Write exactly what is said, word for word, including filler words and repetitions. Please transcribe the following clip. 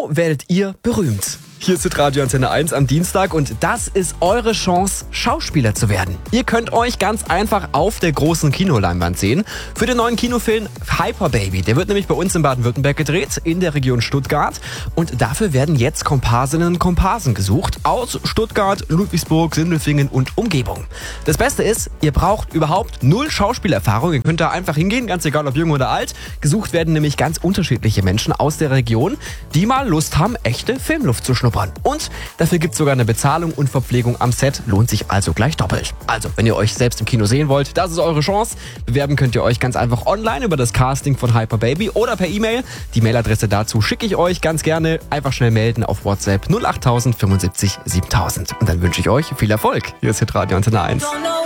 So werdet ihr berühmt. Hier ist Radio Antenne eins am Dienstag und das ist eure Chance, Schauspieler zu werden. Ihr könnt euch ganz einfach auf der großen Kinoleinwand sehen für den neuen Kinofilm Hyper Baby. Der wird nämlich bei uns in Baden-Württemberg gedreht, in der Region Stuttgart. Und dafür werden jetzt Komparsinnen und Komparsen gesucht aus Stuttgart, Ludwigsburg, Sindelfingen und Umgebung. Das Beste ist, ihr braucht überhaupt null Schauspielerfahrung. Ihr könnt da einfach hingehen, ganz egal ob jung oder alt. Gesucht werden nämlich ganz unterschiedliche Menschen aus der Region, die mal Lust haben, echte Filmluft zu schnuppern. Und dafür gibt es sogar eine Bezahlung und Verpflegung am Set, lohnt sich also gleich doppelt. Also, wenn ihr euch selbst im Kino sehen wollt, das ist eure Chance. Bewerben könnt ihr euch ganz einfach online über das Casting von Hyper Baby oder per E-Mail. Die Mailadresse dazu schicke ich euch ganz gerne. Einfach schnell melden auf WhatsApp null acht null null fünfundsiebzig siebentausend. Und dann wünsche ich euch viel Erfolg. Hier ist Radio Antenne eins.